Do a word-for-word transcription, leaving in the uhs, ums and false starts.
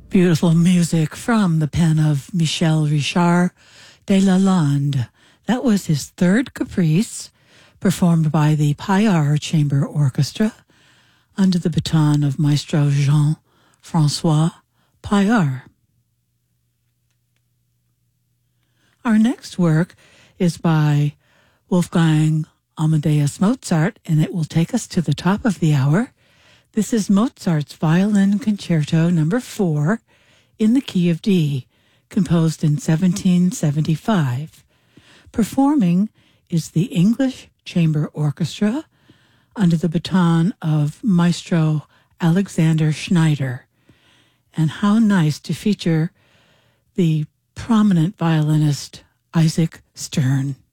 Beautiful music from the pen of Michel Richard de Lalande. That was his third caprice, performed by the Payard Chamber Orchestra under the baton of Maestro Jean-Francois Payard. Our next work is by Wolfgang Amadeus Mozart, and it will take us to the top of the hour. This is Mozart's Violin Concerto number four in the key of D, composed in seventeen seventy-five. Performing is the English Chamber Orchestra under the baton of Maestro Alexander Schneider. And how nice to feature the prominent violinist Isaac Stern.